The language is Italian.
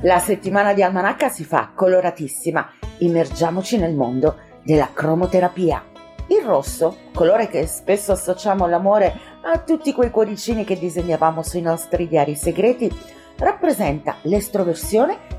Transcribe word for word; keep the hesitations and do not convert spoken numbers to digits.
La settimana di Almanacca si fa coloratissima, immergiamoci nel mondo della cromoterapia. Il rosso, colore che spesso associamo all'amore a tutti quei cuoricini che disegnavamo sui nostri diari segreti, rappresenta l'estroversione